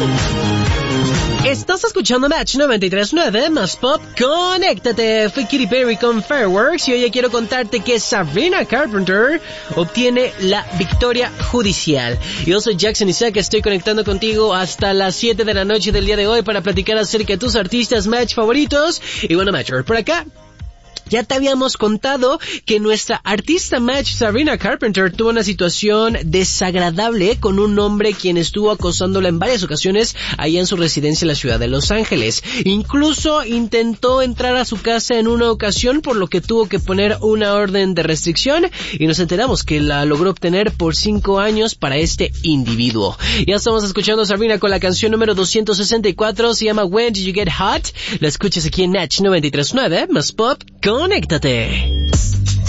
Estás escuchando Match 93.9 más Pop. Conéctate. Fui Katy Perry con Fireworks y hoy quiero contarte que Sabrina Carpenter obtiene la victoria judicial. Yo soy Jackson Isaac, estoy conectando contigo hasta las 7 de la noche del día de hoy para platicar acerca de tus artistas Match favoritos. Y bueno, Matcher, por acá ya te habíamos contado que nuestra artista Match, Sabrina Carpenter, tuvo una situación desagradable con un hombre quien estuvo acosándola en varias ocasiones allá en su residencia en la ciudad de Los Ángeles. Incluso intentó entrar a su casa en una ocasión, por lo que tuvo que poner una orden de restricción y nos enteramos que la logró obtener por 5 años para este individuo. Ya estamos escuchando a Sabrina con la canción número 264, se llama When Did You Get Hot. La escuchas aquí en Match 93.9 más Pop. Conéctate.